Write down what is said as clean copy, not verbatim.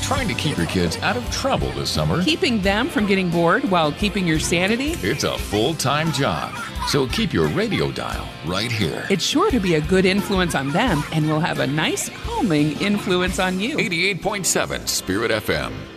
Trying to keep your kids out of trouble this summer? Keeping them from getting bored while keeping your sanity? It's a full-time job. So keep your radio dial right here. It's sure to be a good influence on them and will have a nice calming influence on you. 88.7 Spirit FM.